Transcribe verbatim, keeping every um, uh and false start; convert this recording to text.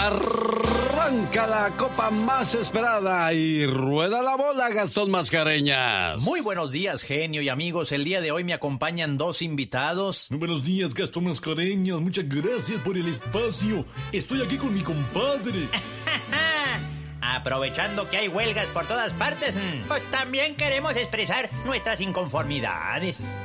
Arranca la copa más esperada y rueda la bola, Gastón Mascareñas. Muy buenos días, genio y amigos. El día de hoy me acompañan dos invitados. Muy buenos días, Gastón Mascareñas. Muchas gracias por el espacio. Estoy aquí con mi compadre. Aprovechando que hay huelgas por todas partes, pues también queremos expresar nuestras inconformidades.